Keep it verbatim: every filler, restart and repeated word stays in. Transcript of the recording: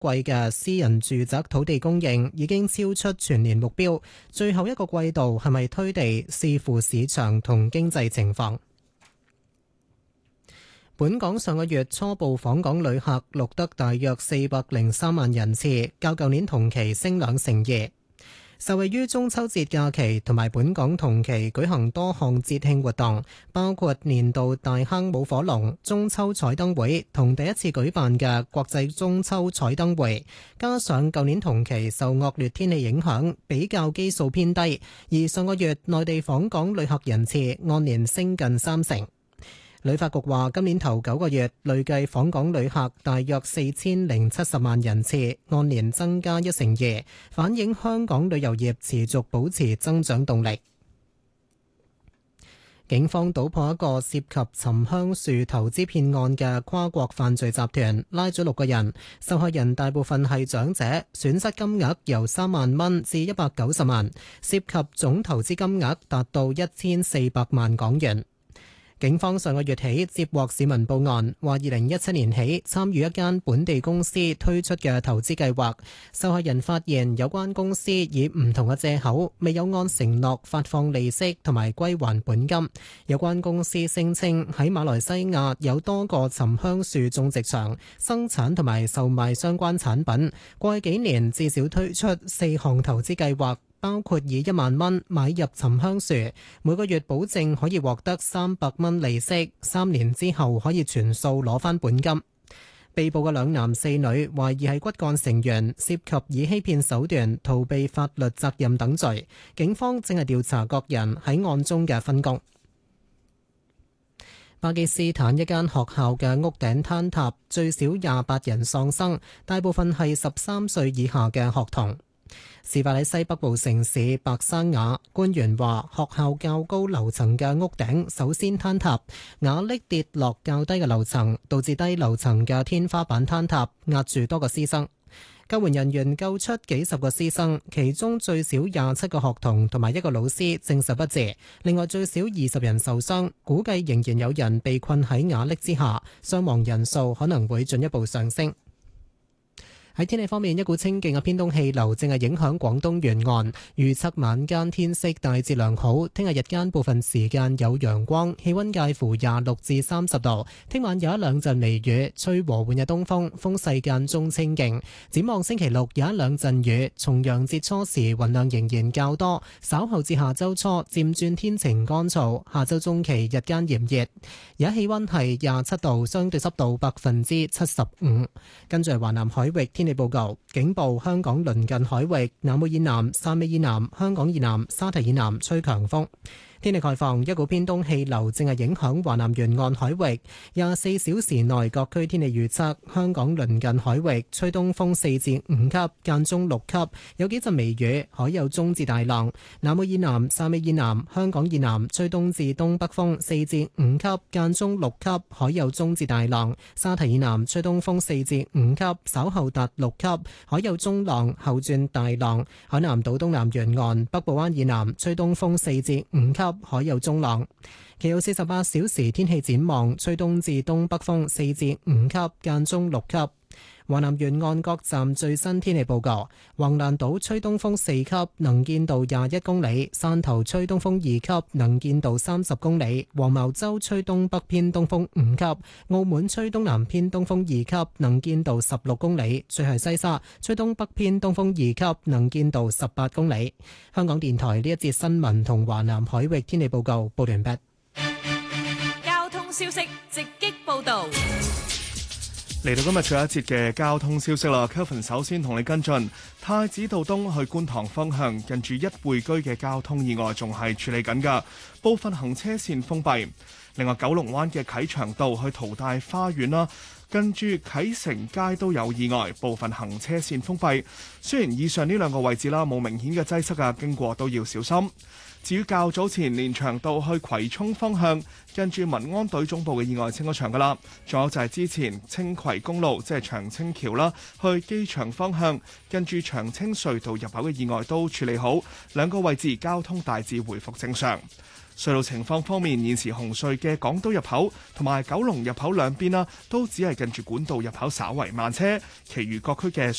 季嘅私人住宅土地供應已經超出全年目標，最後一個季度係咪推地，視乎市場同經濟情況。本港上個月初步訪港旅客錄得大約四百零三萬人次，較舊年同期升兩成二。受惠於中秋節假期同埋本港同期舉行多項節慶活動，包括年度大坑舞火龍、中秋彩燈會同第一次舉辦嘅國際中秋彩燈會，加上舊年同期受惡劣天氣影響，比較基數偏低，而上個月內地訪港旅客人次按年升近三成。旅發局話，今年頭九個月累計訪港旅客大約四千零七十萬人次，按年增加一成二，反映香港旅遊業持續保持增長動力。警方搗破一個涉及沉香樹投資騙案嘅跨國犯罪集團，拉咗六個人，受害人大部分係長者，損失金額由三萬蚊至一百九十萬，涉及總投資金額達到一千四百萬港元。警方上個月起接獲市民報案，話二零一七年起參與一間本地公司推出嘅投資計劃，受害人發現有關公司以唔同嘅借口未有按承諾發放利息同埋歸還本金。有關公司聲稱喺馬來西亞有多個沉香樹種植場，生產同埋售賣相關產品。過去幾年至少推出四項投資計劃，包括以一萬蚊買入沉香樹，每個月保證可以獲得三百蚊利息，三年之後可以全數攞返本金。被捕嘅兩男四女懷疑係骨幹成員，涉及以欺騙手段逃避法律責任等罪。警方正係調查各人喺案中嘅分工。巴基斯坦一間學校嘅屋頂坍塌，最少廿八人喪生，大部分係十三歲以下嘅學童。事發喺西北部城市白山瓦，官員話學校較高樓層嘅屋頂首先坍塌，瓦礫跌落較低嘅樓層，導致低樓層嘅天花板坍塌，壓住多個師生。救援人員救出幾十個師生，其中最少廿七個學童同埋一個老師證實不治，另外最少二十人受傷，估計仍然有人被困喺瓦礫之下，傷亡人數可能會進一步上升。喺天氣方面，一股清勁嘅偏東氣流正係影響廣東沿岸，預測晚間天色大致良好，聽日日間部分時間有陽光，氣溫介乎廿六至三十度。聽晚有一兩陣微雨，吹和緩嘅東風，風勢間中清勁。展望星期六有一兩陣雨，重陽節初時雲量仍然較多，稍後至下周初漸轉天晴乾燥，下周中期日間炎熱。而家氣溫係廿七度，相對濕度百分之七十五。跟住係華南海域天氣報告，警報：香港鄰近海域、南澳以南、汕尾以南、香港以南、沙堤以南吹強風。天氣概況，一股偏東氣流正係影響華南沿岸海域。廿四小時內各區天氣預測：香港鄰近海域吹東風四至五級，間中六級，有幾陣微雨，海有中至大浪。南澳以南、汕尾以南、香港以南吹東至東北風四至五級，間中六級，海有中至大浪。沙堤以南吹東風四至五級，稍後達六級，海有中浪，後轉大浪。海南島東南沿岸、北部灣以南吹東風四至五級，海有中浪。其後四十八小時天氣展望，吹東至東北風四至五級，間中六級。華南沿岸各站最新天氣報告：橫瀾島吹東風四級，能見度廿一公里；汕頭吹東風二級，能見度三十公里；黃茅洲吹東北偏東風五級；澳門吹東南偏東風二級，能見度十六公里；最係西沙吹東北偏東風二級，能見度十八公里。香港電台呢一節新聞同華南海域天氣報告報完畢。 交通消息直擊報道。 嚟到今日最後一節嘅交通消息啦 ，Kelvin 首先同你跟進太子道東去觀塘方向，近住一匯居嘅交通意外仲係處理緊㗎，部分行車線封閉。另外，九龍灣嘅啟祥道去淘大花園啦，近住啟成街都有意外，部分行車線封閉。雖然以上呢兩個位置啦冇明顯嘅擠塞啊，經過都要小心。至於較早前連翔道去葵涌方向，近住民安隊總部嘅意外清咗場噶啦。仲有就係之前青葵公路即係長青橋啦，去機場方向，近住長青隧道入口嘅意外都處理好，兩個位置交通大致回復正常。 隧道情況方面，現時紅隧嘅港島入口同埋九龍入口兩邊啦，都只係近住管道入口稍為慢車，其餘各區嘅